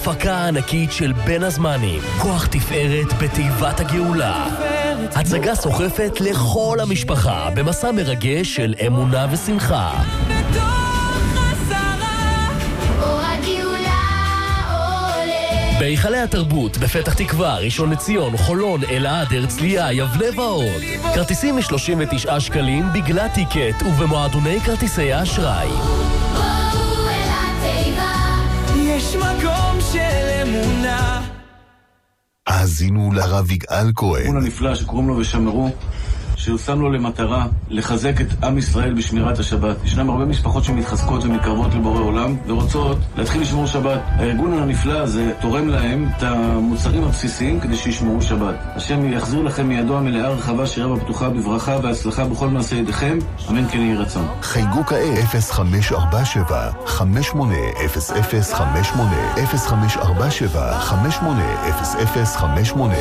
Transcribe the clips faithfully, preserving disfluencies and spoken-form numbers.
הפקה ענקית של בין הזמנים, כוח תפארת בתיבת הגאולה. הצגה סוחפת לכל המשפחה במסע מרגש של אמונה ושמחה. בהיכלי התרבות בפתח תקווה, ראשון לציון, חולון, אלעד, הרצליה, יבנה ועוד. כרטיסים מ-שלושים ותשעה שקלים בגלל טיקט ובמועדוני כרטיסי האשראי. יש מקום של אמונה. האזינו לרב יגאל כהן. אמון הנפלא שקוראים לו ושמרו, שהוא שם לו למטרה לחזק את עם ישראל בשמירת השבת. ישנם הרבה משפחות שמתחזקות ומתקרבות לבורא עולם ורוצות להתחיל לשמור שבת. הארגון הנפלא הזה תורם להם את המוצרים הבסיסיים כדי שישמרו שבת. השם יחזיר לכם מידו המלאה רחבה שירה בפתוחה בברכה והצלחה בכל מעשה ידיכם. אמן כן יהי רצון. חייגו כעת אפס חמש ארבע שבע חמש שמונה אפס אפס חמש שמונה אפס חמש ארבע שבע חמש שמונה אפס אפס חמש שמונה.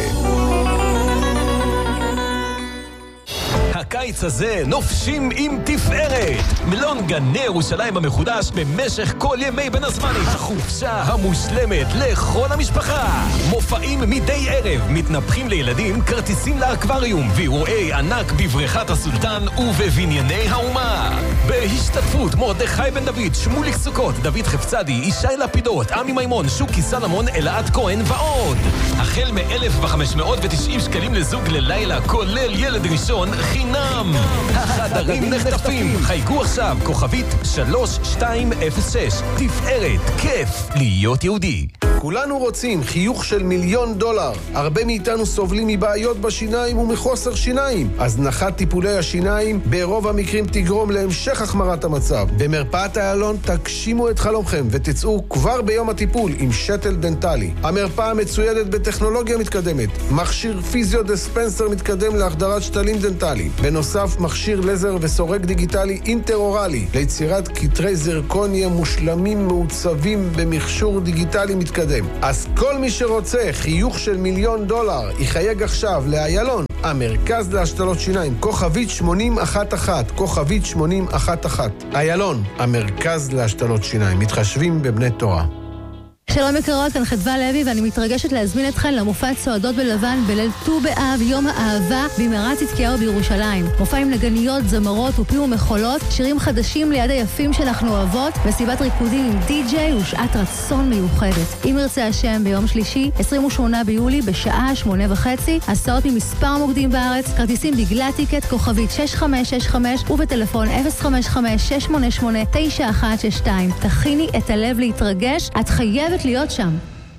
הקיץ הזה נופשים עם תפארת. מלון גני ירושלים המחודש במשך כל ימי בין הזמנים. החופשה המושלמת לכל המשפחה. מופעים מדי ערב, מתנפחים לילדים, כרטיסים לאקווריום ואירועי ענק בבריכת הסולטן ובבנייני האומה. בהשתתפות מרדכי בן דוד, שמוליק סוכות, דוד חפצדי, ישי לפידות, עמי מימון, שוקי סלמון, אלעד כהן ועוד. החל מ-אלף וחמש מאות ותשעים שקלים לזוג ללילה, כולל ילד ראשון, חינם. החדרים נחטפים. חייגו עכשיו, כוכבית שלוש שתיים אפס שש. תפארת, כיף להיות יהודי. כולנו רוצים חיוך של מיליון דולר. הרבה מאיתנו סובלים מבעיות בשיניים ומחוסר שיניים. הזנחת טיפולי השיניים ברוב המקרים תגרום להמשך החמרת המצב. במרפאת איילון תגשימו את חלומכם ותצאו כבר ביום הטיפול עם שתל דנטלי. המרפאה מצוידת בטכנולוגיה מתקדמת, מכשיר פיזיו דיספנסר מתקדם להחדרת שתלים דנטליים. בנוסף, מכשיר לזר וסורק דיגיטלי אינטראורלי ליצירת קטרי זרקוניה מושלמים מעוצבים במכשור דיגיטלי מתקדם. אז כל מי שרוצה חיוך של מיליון דולר יחייג עכשיו לאיילון, המרכז להשתלות שיניים, כוכבית שמונים אחת אחת, כוכבית שמונים אחת אחת. איילון, המרכז להשתלות שיניים, מתחשבים בבני תורה. שלום יקרות, כאן חדווה לוי ואני מתרגשת להזמין אתכן למופע צועדות בלבן בליל ט"ו באב, יום האהבה במערת צדקיהו בירושלים. מופע עם נגניות, זמרות ופים ומחולות, שירים חדשים ליד היפים שאנחנו אוהבות, וסיבת ריקודים עם די-ג'יי ושעת רצון מיוחדת. אם ירצה השם, ביום שלישי, עשרים ושמונה ביולי, בשעה שמונה וחצי, הסעות ממספר מוקדים בארץ, כרטיסים בגלל טיקט, כוכבית שש חמש שש חמש ובטלפון אפס חמש חמש שש שמונה שמונה תשע אחת שש שתיים. תכיני את הלב להתרגש, את חייבת להיות שם.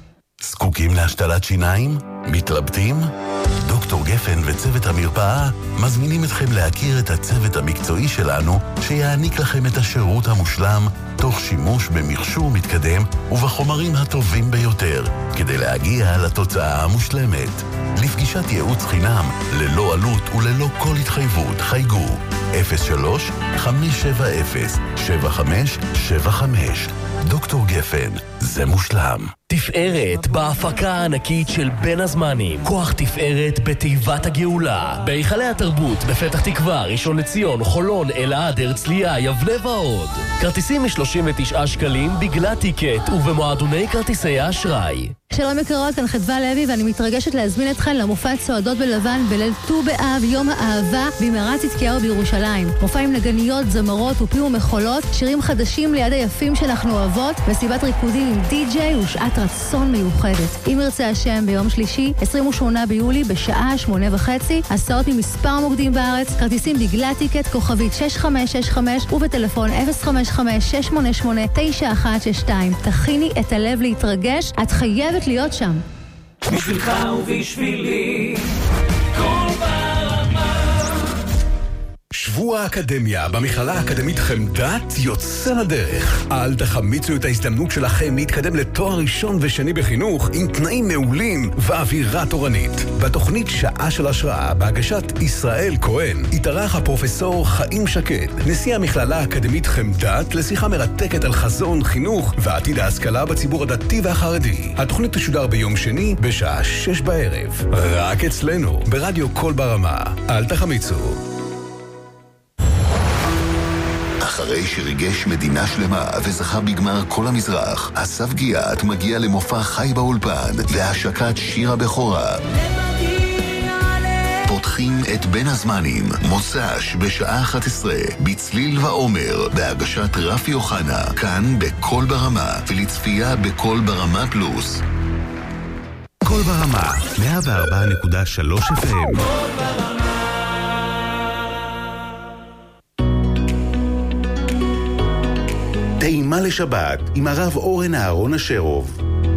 זקוקים להשתלת שיניים? מתלבטים? דוקטור גפן וצוות המרפאה מזמינים אתכם להכיר את הצוות המקצועי שלנו שיעניק לכם את השירות המושלם תוך שימוש במכשור מתקדם ובחומרים הטובים ביותר כדי להגיע לתוצאה המושלמת. לפגישת ייעוץ חינם ללא עלות וללא כל התחייבות חייגו אפס שלוש חמש שבע אפס שבע חמש שבע חמש. דוקטור גפן, זה מושלם. תפארת בהפקה הענקית של בין הזמנים, כוח תפארת בתיבת הגאולה. בהיכלי התרבות בפתח תקווה, ראשון לציון, חולון, אלעד, הרצליה, יבנה ועוד. כרטיסים מ-שלושים ותשעה שקלים בגלל טיקט ובמועדוני כרטיסי האשראי. שלום יקרות, כאן חדווה לוי ואני מתרגשת להזמין אתכן למופע צועדות בלבן בליל ט"ו באב, יום האהבה במערת צדקיהו בירושלים. מופע עם נגניות, זמרות ופים ומחולות, שירים חדשים ליד היפים שאנחנו אוהבות, וסיבת ריקודים עם די-ג'יי ושעת רצון מיוחדת. אם ירצה השם, ביום שלישי, עשרים ושמונה ביולי, בשעה שמונה וחצי, הסעות ממספר מוקדים בארץ, כרטיסים בגלל טיקט, כוכבית שש חמש שש חמש ובטלפון אפס חמש חמש שש שמונה שמונה תשע אחת שש שתיים. תכיני את הלב להתרגש, את חייבת להיות שם. בשבילך ובשבילי כל ברמה. שבוע האקדמיה במכללה האקדמית חמדת יוצא לדרך. אל תחמיצו את ההזדמנות שלכם להתקדם לתואר ראשון ושני בחינוך עם תנאים מעולים ואווירה תורנית. בתוכנית שעה של השראה בהגשת ישראל כהן התארח הפרופסור חיים שקד, נשיא המכללה האקדמית חמדת, לשיחה מרתקת על חזון, חינוך ועתיד ההשכלה בציבור הדתי והחרדי. התוכנית תשודר ביום שני בשעה שש בערב. רק אצלנו ברדיו כל ברמה. אל תחמיצו. אחרי אחרי שריגש מדינה שלמה וזכה בגמר כל המזרח, אסף גיאת מגיע למופע חי באולפן והשקת שיר הבכורה. פותחים את בין הזמנים, מוצ"ש בשעה אחת עשרה, בצליל ועומר, בהגשת רפי אוחנה, כאן בכל ברמה, ולצפייה בכל ברמה פלוס. כל ברמה, מאה וארבע נקודה שלוש אף אם. טעימה לשבת עם הרב אורן אהרון אשרוב.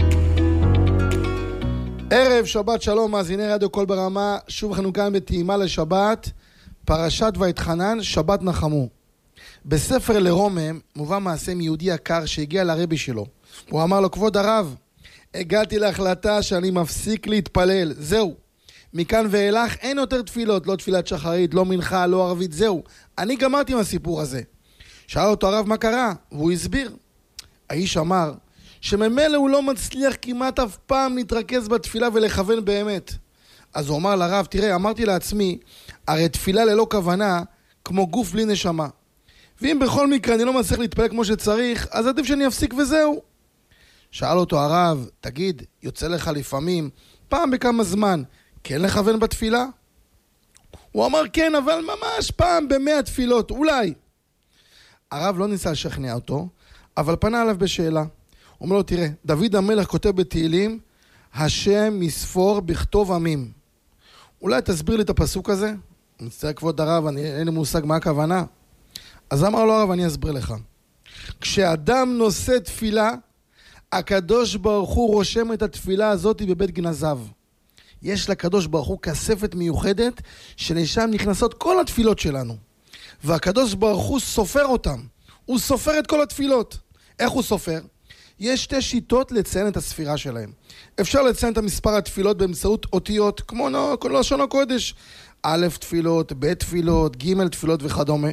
ערב שבת שלום, מאזיני רדיו כל ברמה, שוב אנחנו כאן בטעימה לשבת, פרשת ויתחנן, שבת נחמו. בספר לרומם מובא מעשה מיהודי יקר שהגיע לרבי שלו. הוא אמר לו, כבוד הרב, הגעתי להחלטה שאני מפסיק להתפלל, זהו. מכאן ואילך אין יותר תפילות, לא תפילת שחרית, לא מנחה, לא ערבית, זהו. אני גמרתי עם הסיפור הזה. שאל אותו הרב מה קרה, והוא הסביר. האיש אמר שממילא הוא לא מצליח כמעט אף פעם להתרכז בתפילה ולכוון באמת. אז הוא אמר לרב, תראה, אמרתי לעצמי, הרי תפילה ללא כוונה כמו גוף בלי נשמה. ואם בכל מקרה אני לא מצליח להתפלל כמו שצריך, אז עדיף שאני אפסיק וזהו. שאל אותו הרב, תגיד, יוצא לך לפעמים, פעם בכמה זמן, כן לכוון בתפילה? הוא אמר כן, אבל ממש פעם במאה תפילות, אולי. הרב לא ניסה לשכנע אותו, אבל פנה עליו בשאלה. הוא אומר לו, תראה, דוד המלך כותב בתהילים, השם יספור בכתוב עמים. אולי תסביר לי את הפסוק הזה? אני מצטער כבוד הרב, אני, אין לי מושג מה הכוונה. אז אמר לו הרב, אני אסביר לך. כשאדם נושא תפילה, הקדוש ברוך הוא רושם את התפילה הזאת בבית גנזיו. יש לקדוש ברוך הוא כספת מיוחדת, שלשם נכנסות כל התפילות שלנו. והקדוש ברוך הוא סופר אותם. הוא סופר את כל התפילות. איך הוא סופר? יש שתי שיטות לציין את הספירה שלהם. אפשר לציין את המספר התפילות באמצעות אותיות, כמו לשון הקודש. א' תפילות, ב' תפילות, ג' תפילות וכדומה.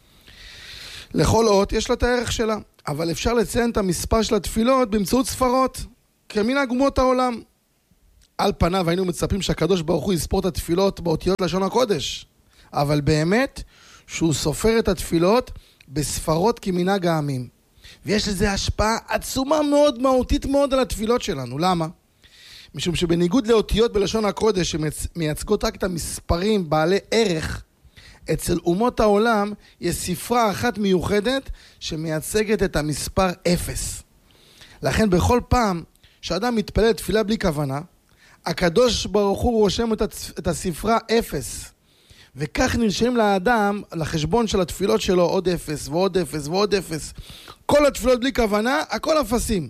לכל אות יש לה את הערך שלה. אבל אפשר לציין את המספר של התפילות באמצעות ספרות, כמנהג אומות העולם. על פניו היינו מצפים שהקדוש ברוך הוא יספור את התפילות באותיות לשון הקודש. אבל באמת, שהוא סופר את התפילות בספרות כמנהג העמים. ויש לזה השפעה עצומה מאוד, מהותית מאוד על התפילות שלנו. למה? משום שבניגוד לאותיות בלשון הקודש שמייצגות רק את המספרים בעלי ערך, אצל אומות העולם יש ספרה אחת מיוחדת שמייצגת את המספר אפס. לכן בכל פעם שאדם מתפלל תפילה בלי כוונה, הקדוש ברוך הוא רושם את, הצ... את הספרה אפס. וכך נרשם לאדם, לחשבון של התפילות שלו, עוד אפס ועוד אפס ועוד אפס. כל התפילות בלי כוונה, הכל אפסים.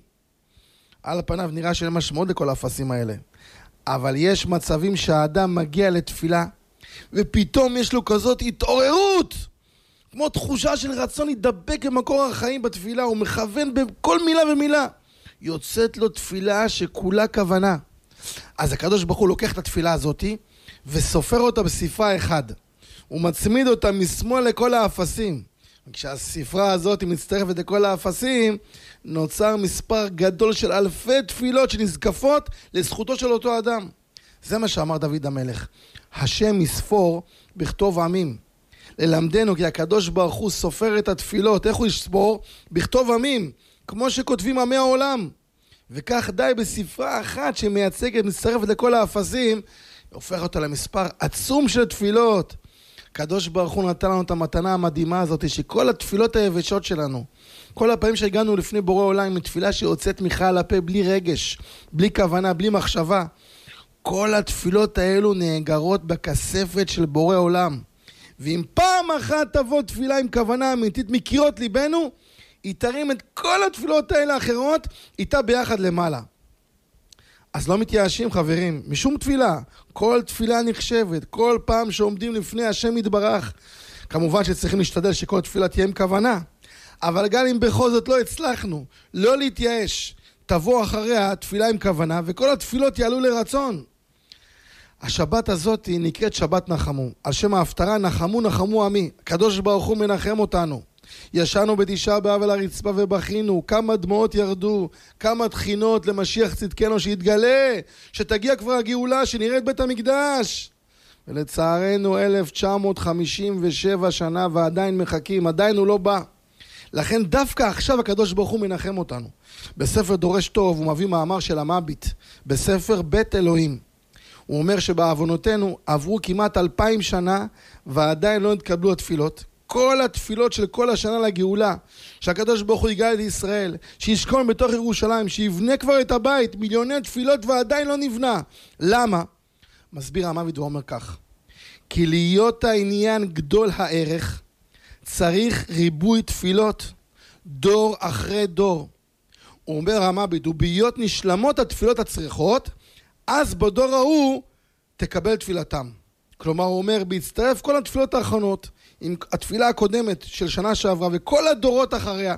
על פניו נראה שאין משמעות לכל האפסים האלה. אבל יש מצבים שהאדם מגיע לתפילה, ופתאום יש לו כזאת התעוררות, כמו תחושה של רצון להידבק במקור החיים בתפילה, הוא מכוון בכל מילה ומילה. יוצאת לו תפילה שכולה כוונה. אז הקדוש ברוך הוא לוקח את התפילה הזאת, וסופר אותה בספרה אחד. הוא מצמיד אותה משמאל לכל האפסים. כשהספרה הזאת מצטרפת לכל האפסים, נוצר מספר גדול של אלפי תפילות שנזקפות לזכותו של אותו אדם. זה מה שאמר דוד המלך. השם יספור בכתוב עמים. ללמדנו כי הקדוש ברוך הוא סופר את התפילות. איך הוא יספור? בכתוב עמים, כמו שכותבים עמי העולם. וכך די בספרה אחת שמייצגת, מצטרפת לכל האפסים, הופך אותה למספר עצום של תפילות. הקדוש ברוך הוא נתן לנו את המתנה המדהימה הזאת, שכל התפילות היבשות שלנו, כל הפעמים שהגענו לפני בורא עולם עם תפילה שיוצאת מיכה על הפה בלי רגש, בלי כוונה, בלי מחשבה, כל התפילות האלו נאגרות בכספת של בורא עולם. ואם פעם אחת תבוא תפילה עם כוונה אמיתית מקירות ליבנו, היא תרים את כל התפילות האלה האחרות איתה ביחד למעלה. אז לא מתייאשים חברים, משום תפילה. כל תפילה נחשבת, כל פעם שעומדים לפני השם יתברך. כמובן שצריכים להשתדל שכל תפילה תהיה עם כוונה. אבל גם אם בכל זאת לא הצלחנו, לא להתייאש, תבוא אחריה תפילה עם כוונה, וכל התפילות יעלו לרצון. השבת הזאת נקראת שבת נחמו. על שם ההפטרה נחמו נחמו עמי. הקדוש ברוך הוא מנחם אותנו. ישנו בתשעה באב על הרצפה ובכינו, כמה דמעות ירדו, כמה תחינות למשיח צדקנו שיתגלה, שתגיע כבר הגאולה, שנראה את בית המקדש. ולצערנו אלף תשע מאות חמישים ושבע שנה ועדיין מחכים, עדיין הוא לא בא. לכן דווקא עכשיו הקדוש ברוך הוא מנחם אותנו. בספר דורש טוב הוא מביא מאמר של המביט, בספר בית אלוהים. הוא אומר שבעוונותינו עברו כמעט אלפיים שנה ועדיין לא נתקבלו התפילות. כל התפילות של כל השנה לגאולה, שהקדוש ברוך הוא יגאל את ישראל, שישכון בתוך ירושלים, שיבנה כבר את הבית, מיליוני תפילות ועדיין לא נבנה. למה? מסביר המביט ואומר כך, כי להיות העניין גדול הערך, צריך ריבוי תפילות, דור אחרי דור. הוא אומר המביט, ובהיות נשלמות התפילות הצריכות, אז בדור ההוא תקבל תפילתם. כלומר הוא אומר, בהצטרף כל התפילות האחרונות, עם התפילה הקודמת של שנה שעברה וכל הדורות אחריה,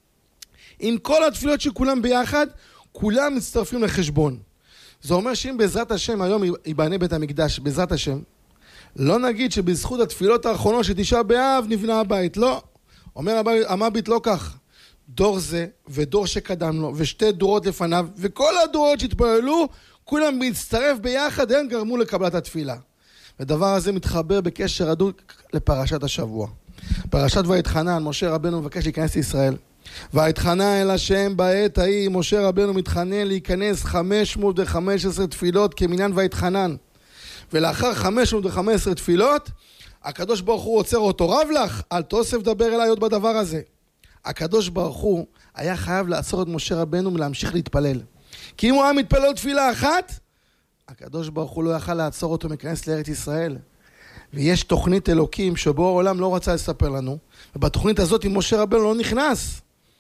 עם כל התפילות שכולם ביחד, כולם מצטרפים לחשבון. זה אומר שאם בעזרת השם היום ייבנה בית המקדש, בעזרת השם, לא נגיד שבזכות התפילות האחרונות שתשעה באב נבנה הבית, לא. אומר המביט לא כך. דור זה ודור שקדם לו ושתי דורות לפניו וכל הדורות שהתפללו, כולם מצטרף ביחד, הם גרמו לקבלת התפילה. ודבר הזה מתחבר בקשר הדוק לפרשת השבוע. פרשת ויתחנן, משה רבנו מבקש להיכנס לישראל. ויתחנן אל השם בעת ההיא, משה רבנו מתחנן להיכנס חמש מאות וחמש עשרה תפילות כמניין ויתחנן. ולאחר חמש מאות וחמש עשרה תפילות, הקדוש ברוך הוא עוצר אותו, רב לך, אל תוסף דבר אליי עוד בדבר הזה. הקדוש ברוך הוא היה חייב לעצור את משה רבנו ולהמשיך להתפלל. כי אם הוא היה מתפלל תפילה אחת, הקדוש ברוך הוא לא יכל לעצור אותו מכנס לארץ ישראל. ויש תוכנית אלוקים שבו העולם לא רצה לספר לנו, ובתוכנית הזאת עם משה רבנו לא נכנס.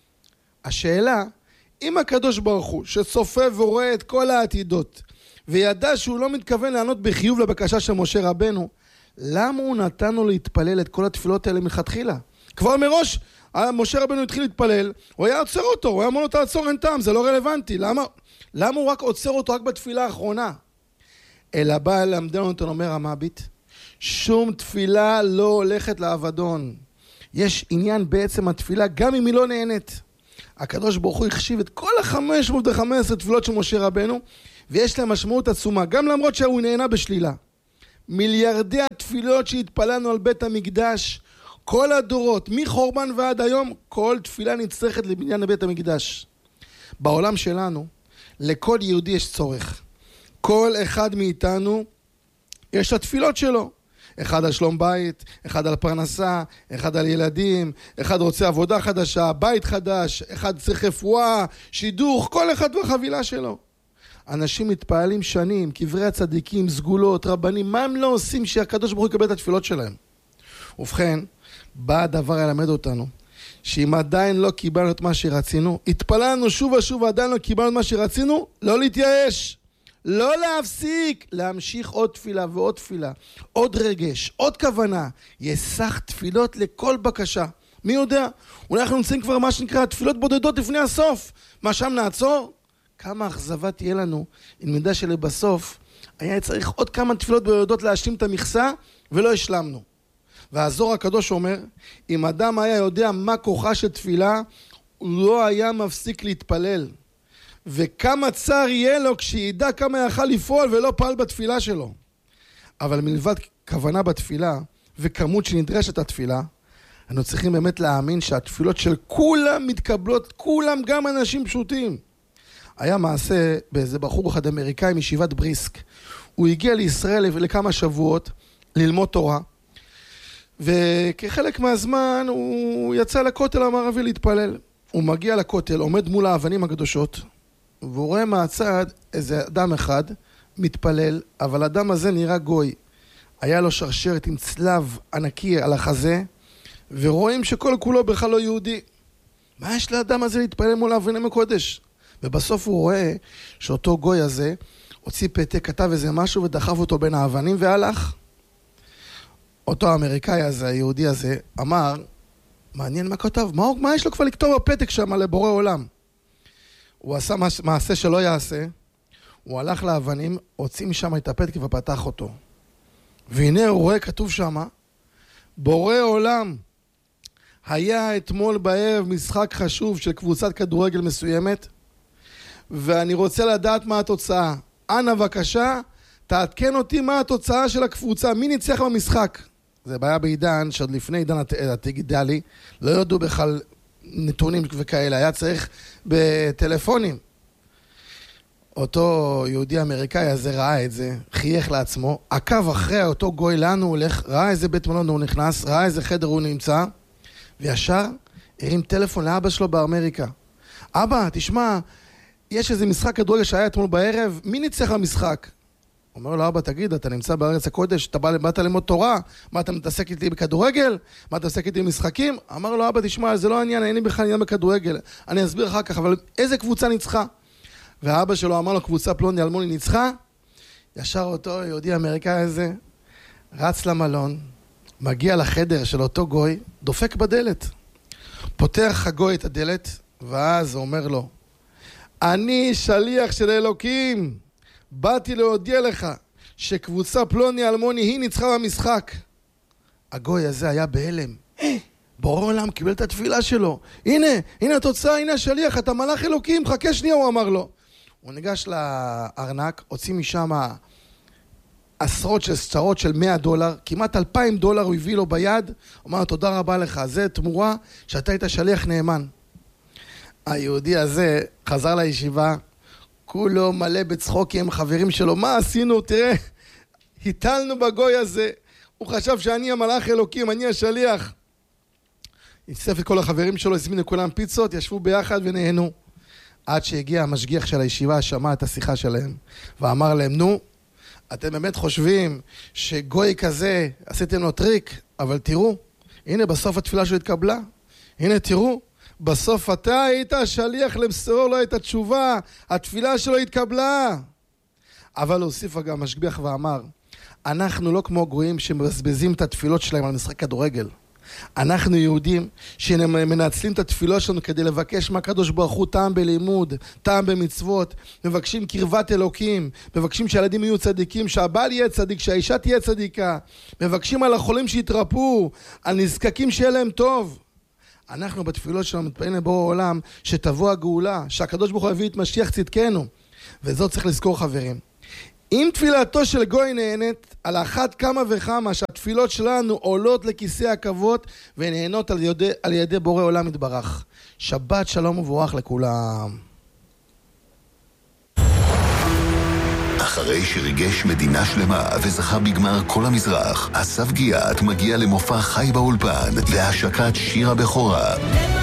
השאלה, אם הקדוש ברוך הוא שצופה ורואה את כל העתידות, וידע שהוא לא מתכוון לענות בחיוב לבקשה של משה רבנו, למה הוא נתן לו להתפלל את כל התפילות האלה מלכתחילה? כבר מראש, משה רבנו התחיל להתפלל, הוא היה עוצר אותו, הוא היה אומר לו תעצור, אין טעם, זה לא רלוונטי. למה, למה הוא רק עוצר אותו רק בתפילה האחרונה? אלא בא למדנו אותו, אומר המביט, שום תפילה לא הולכת לאבדון. יש עניין בעצם התפילה, גם אם היא לא נהנית. הקדוש ברוך הוא החשיב את כל ה-חמש מאות וחמש עשרה תפילות של משה רבנו, ויש להם משמעות עצומה, גם למרות שהוא נהנה בשלילה. מיליארדי התפילות שהתפללנו על בית המקדש, כל הדורות, מחורבן ועד היום, כל תפילה נצטרכת לבניין בית המקדש. בעולם שלנו, לכל יהודי יש צורך. כל אחד מאיתנו, יש התפילות שלו. אחד על שלום בית, אחד על פרנסה, אחד על ילדים, אחד רוצה עבודה חדשה, בית חדש, אחד צריך רפואה, שידוך, כל אחד בחבילה שלו. אנשים מתפעלים שנים, קברי הצדיקים, סגולות, רבנים, מה הם לא עושים שהקדוש ברוך הוא יקבל את התפילות שלהם? ובכן, בא הדבר ללמד אותנו, שאם עדיין לא קיבלנו את מה שרצינו, התפללנו שוב ושוב ועדיין לא קיבלנו את מה שרצינו, לא להתייאש, לא להפסיק, להמשיך עוד תפילה ועוד תפילה, עוד רגש, עוד כוונה, יסך תפילות לכל בקשה. מי יודע? אולי אנחנו נמצאים כבר מה שנקרא תפילות בודדות לפני הסוף, מה שם נעצור? כמה אכזבה תהיה לנו אם נדע שלבסוף היה צריך עוד כמה תפילות בודדות להשלים את המכסה ולא השלמנו. והזוהר הקדוש אומר, אם אדם היה יודע מה כוחה של תפילה, הוא לא היה מפסיק להתפלל. וכמה צער יהיה לו כשידע כמה יכל לפעול ולא פעל בתפילה שלו. אבל מלבד כוונה בתפילה וכמות שנדרשת התפילה, אנחנו צריכים באמת להאמין שהתפילות של כולם מתקבלות, כולם גם אנשים פשוטים. היה מעשה באיזה בחור אחד אמריקאי מישיבת בריסק. הוא הגיע לישראל לכמה שבועות ללמוד תורה, וכחלק מהזמן הוא יצא לכותל המערבי להתפלל. הוא מגיע לכותל, עומד מול האבנים הקדושות, והוא רואה מהצד איזה אדם אחד מתפלל, אבל האדם הזה נראה גוי. היה לו שרשרת עם צלב ענקי על החזה, ורואים שכל כולו בכלל לא יהודי. מה יש לאדם הזה להתפלל מול האבנים הקודש? ובסוף הוא רואה שאותו גוי הזה הוציא פתק, כתב איזה משהו ודחף אותו בין האבנים והלך. אותו האמריקאי הזה, היהודי הזה, אמר, מעניין מה כתב, מה, מה יש לו כבר לכתוב בפתק שם לבורא עולם? הוא עשה מעשה שלא יעשה, הוא הלך לאבנים, הוציא משם את הפתק ופתח אותו. והנה הוא רואה כתוב שם, בורא עולם, היה אתמול בערב משחק חשוב של קבוצת כדורגל מסוימת, ואני רוצה לדעת מה התוצאה. אנא בבקשה, תעדכן אותי מה התוצאה של הקבוצה, מי ניצח במשחק? זה בעיה בעידן שעוד לפני עידן הדיגיטלי, לא ידעו בכלל נתונים וכאלה, היה צריך בטלפונים. אותו יהודי אמריקאי הזה ראה את זה, חייך לעצמו, עקב אחרי אותו גוי לאן הוא הולך, ראה איזה בית מלון הוא נכנס, ראה איזה חדר הוא נמצא, וישר הרים טלפון לאבא שלו באמריקה. אבא, תשמע, יש איזה משחק כדורגל שהיה אתמול בערב, מי ניצח למשחק? אומר לו, אבא, תגיד, אתה נמצא בארץ הקודש, אתה באת ללמוד תורה, מה אתה מתעסק איתי בכדורגל? מה אתה מתעסק איתי במשחקים? אמר לו, אבא, תשמע, זה לא העניין, אין לי בכלל עניין בכדורגל, אני אסביר אחר כך, אבל איזה קבוצה ניצחה? והאבא שלו אמר לו, קבוצה פלוני אלמוני ניצחה, ישר אותו יהודי אמריקאי הזה, רץ למלון, מגיע לחדר של אותו גוי, דופק בדלת. פותח הגוי את הדלת, ואז הוא אומר לו, אני שליח של אלוקים, באתי להודיע לך שקבוצה פלוני אלמוני היא ניצחה במשחק. הגוי הזה היה בהלם. בורא עולם קיבל את התפילה שלו. הנה, הנה התוצאה, הנה השליח, אתה מלאך אלוקים, חכה שנייה, הוא אמר לו. הוא ניגש לארנק, הוציא משם עשרות של סצרות של מאה דולר, כמעט אלפיים דולר הוא הביא לו ביד, הוא אמר, תודה רבה לך, זה תמורה שאתה היית שליח נאמן. היהודי הזה חזר לישיבה, כולו מלא בצחוק עם חברים שלו, מה עשינו? תראה, היטלנו בגוי הזה, הוא חשב שאני המלאך אלוקים, אני השליח. הצטרף את כל החברים שלו, הזמינו כולם פיצות, ישבו ביחד ונהנו. עד שהגיע המשגיח של הישיבה, שמע את השיחה שלהם, ואמר להם, נו, אתם באמת חושבים שגוי כזה, עשיתם לו טריק, אבל תראו, הנה בסוף התפילה שלו התקבלה, הנה תראו, בסוף אתה היית השליח למסור לו את התשובה, התפילה שלו התקבלה. אבל הוסיף גם המשגיח ואמר, אנחנו לא כמו גויים שמבזבזים את התפילות שלהם על משחק כדורגל. אנחנו יהודים שמנצלים את התפילות שלנו כדי לבקש מהקדוש ברוך הוא טעם בלימוד, טעם במצוות, מבקשים קרבת אלוקים, מבקשים שהילדים יהיו צדיקים, שהבעל יהיה צדיק, שהאישה תהיה צדיקה, מבקשים על החולים שיתרפו, על נזקקים שיהיה להם טוב. אנחנו בתפילות שלנו מתפעלים לבורא העולם שתבוא הגאולה, שהקדוש ברוך הוא יביא את משיח צדקנו, וזאת צריך לזכור חברים. אם תפילתו של גוי נהנית, על אחת כמה וכמה שהתפילות שלנו עולות לכיסא הכבוד ונהנות על ידי, על ידי בורא עולם יתברך. שבת שלום וברך לכולם. אחרי שריגש מדינה שלמה וזכה בגמר כל המזרח, אסף גיאת מגיע למופע חי באולפן להשקת שיר הבכורה.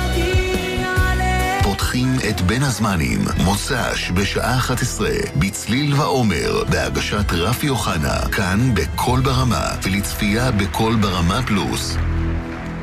פותחים את בין הזמנים, מוצ"ש בשעה אחת עשרה, בצליל ועומר, בהגשת רפי אוחנה, כאן בכל ברמה, ולצפייה בכל ברמה פלוס.